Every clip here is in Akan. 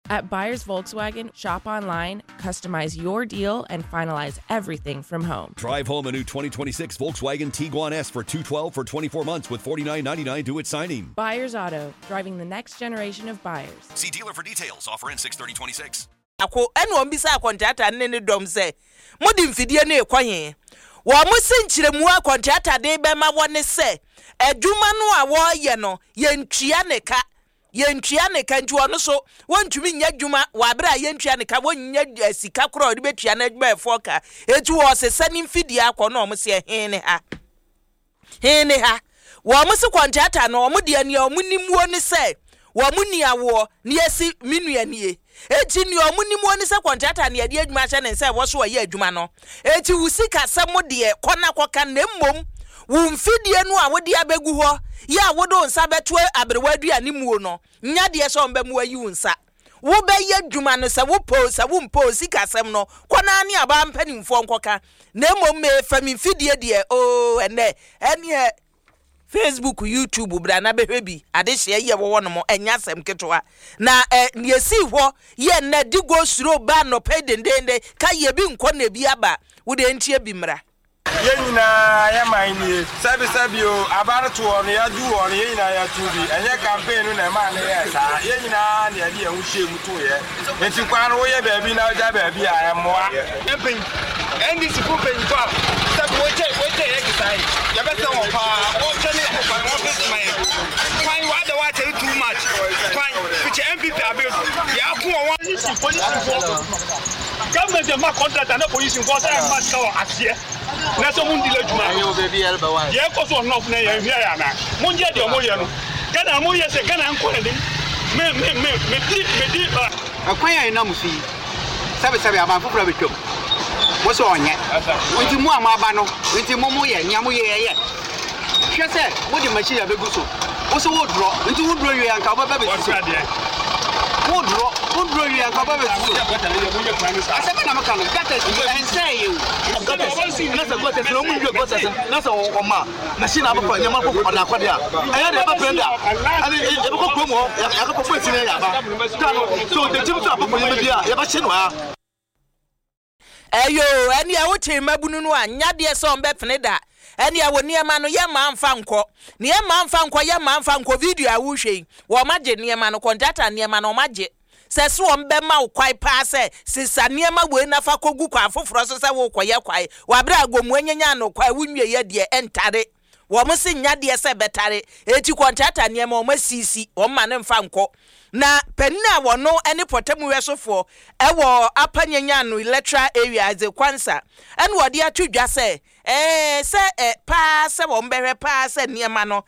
At Buyers Volkswagen, shop online, customize your deal, and finalize everything from home. Drive home a new 2026 Volkswagen Tiguan S for $212 for 24 months with $49.99 due at signing. Buyers Auto, driving the next generation of buyers. See dealer for details. Offer ends 6/30/26. Ako eno mbisa contractor ne dom se modi mfidie na ekwaye wo mo senchire mu contractor de be ma woni se adwuma no a wo ye no yentua ne ka nti ono so wontumi nya adwuma wa bra yentua ne ka wonnya sika kro de betua na adwuma efo ka etu wo se sani mfidie akọ no mo se hene ha wo mo se contractor no mo de ani o mo nimuo ne se wo mo niawo ne esi minuanie eti ni omunimu oni se contractor ne ade adwuma hye ne se wo so ye adwuma no eti wusika samo de kona koka na mmom wo mfidie no a wode abegu ho ya wodo nsa beto abrewa aduane muo no nya de so mba mu ayi unsa wo be ye adwuma no se wo mpo sika sem no kona ne aba mpanimfo nkoka na mmom me fami mfidie de ene Facebook, YouTube, bra na behwebi adehye ye wo no mo enya sem ketwa na yesi ho ye na digo suro ba no pedendende ka ye bi nko na bi aba wo de ntie bi mra ye nyina ya mani sabi o abarto ono ya du ono ye nyina ya tubi enye campaign no na ma na ye sa ye nyina na ye de ehunhye muto ye enti kwa no ye ba bi na ja ba bi a emoa campaign endi si campaign kwa sabi woche ye kisai ya beta wo pa wo chene ko pa wo fit my fine what the water too much fine which MPP abuse ya ku wo police government dey ma contract and police for say ma ka wo asie na so mun dile juma ayo baby elba wa ye ko so enough na ye hia ya na mun je de mo ye no kana mo ye se kana nko ne me di akwan ya na musi sabe aba fufura betwom mo so onye nti mu amaba no nti mo ye nya mo ye hwe se mo di machine abegu so wo so wo dro nti wo dro ye anka baba betu wo dro ye anka baba betu asema na makano gata say you nasa gota so mu dro gota nasa o ma machine abako nya ma ko na kwade a aya de ba brenda ani e ko ko mo ya ko po eti na ya ba so the team so abako nya bia ya ba che no a eyo eni a wote mabunu no anya de so mbe fneda eni a woni ema no ye ma mfa nko ne ye ma mfa nko video a wo hwe wo maje ne ema no contractor ne ema no maje se so mbe ma kwai pa se sisa ne ema we na fa kogu kwa afoforo so se wo koye kwai wa bra agomu anyanya no kwai wunwie ye de entare wo mo se nya de se betare eti contractor ne ema o masisi o ma ne mfa nko na penina wono ene potamu wesofo ewo apanyanya no electoral area ze kwansa ene wode atudwa se pa se wo mbehwe pa se niema no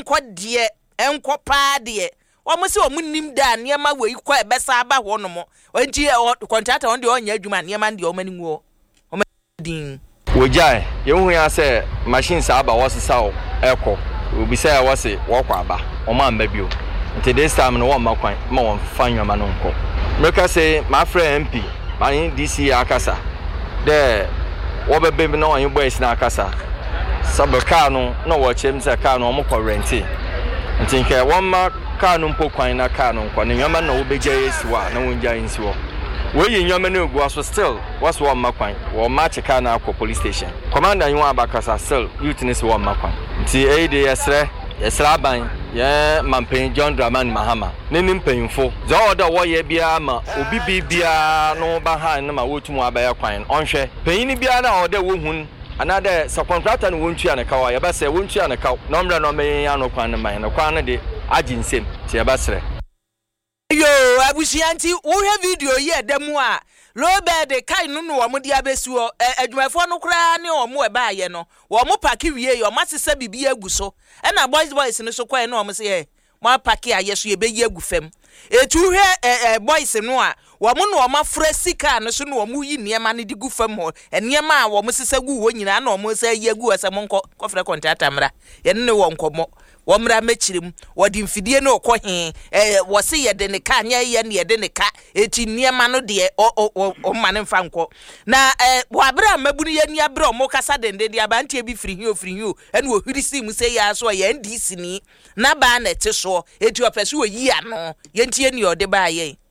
enko pa de wo mo se wo munnim da niema we ikọ ebesa aba ho no mo nti contractor on de onya adwuma niema de o maninwo o madin wojai yehu ya se machine sa aba wosesa o eko obi se wose wo kwa aba o ma mba bio nti this time no one makwan ma won fanwa ma no nko meka say my friend MP my DC akasa de wo bebe no one boys na akasa sabaka no wo chem se ka no mo ko renti nti nke won ma ka no mpo kwan na ka no nko ne nyoma na wo beja yesiwa na won ja nsi wo we yi nyoma na egu aso still was one makwan wo ma cheka na akọ police station commander yin abakasa still youth one makwan nti de yesra ban ye mampen John Dramani Mahama neni mpanyimfo zo oda wo ye bia ma obi bibia no ba ha na ma wotumu abaya kwan onhwe panyini bia na oda wo hun another subcontractor no wontua na kawa ye ba se wontua na kaw no mra no me ya no kwan na man no kwan na de aginsem ti ye ba sere yo abusianti wo hwe video ye demu a Robert kai no wo mo dia besuo adwumafo no kra ne o mo e ba ye no wo mo paki wie yo masesa bibia aguso e na boys no so kwai no mo se mo paki ayeso ye be ye agufam etu hwe boys no a wo mo no ma fra sika no so no wo mo yi niema ne di gufam ho niema a wo mo sesa gu wo nyina na wo mo se ye gu asem nko kofre contractor mra ye ne wo nkomo wo mra mechirim wo di mfidie no kɔ he wo se ye de ne ka anya ye ne ye de ne ka eti niema no de o ma ne mfa nko na wo abra mabunu ye ni abra mo kasa dende de abantie bi firi hi ene wo hwirisi mu se ya so ye ndisi ni na ba na te so eti opese wo yi ano ye ntie ni ode ba ye